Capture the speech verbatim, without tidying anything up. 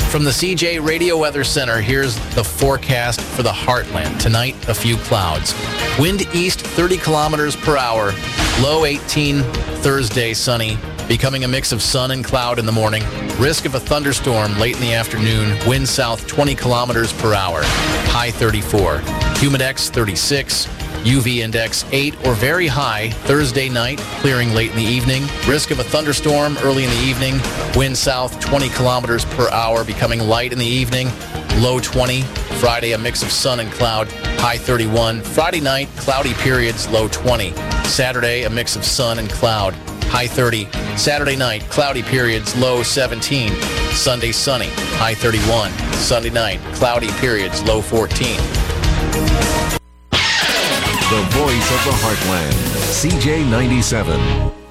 From the C J Radio Weather Center, here's the forecast for the Heartland. Tonight, a few clouds. Wind east thirty kilometers per hour. Low eighteen. Thursday, sunny. Becoming a mix of sun and cloud in the morning. Risk of a thunderstorm late in the afternoon. Wind south twenty kilometers per hour. High thirty-four. Humidex thirty-six. U V index eight or very high. Thursday night, clearing late in the evening. Risk of a thunderstorm early in the evening. Wind south twenty kilometers per hour, becoming light in the evening. Low twenty. Friday, a mix of sun and cloud. High thirty-one. Friday night, cloudy periods. Low twenty. Saturday, a mix of sun and cloud. High thirty. Saturday night, cloudy periods. Low seventeen. Sunday, sunny. High thirty-one. Sunday night, cloudy periods. Low fourteen. The voice of the Heartland, C J ninety-seven.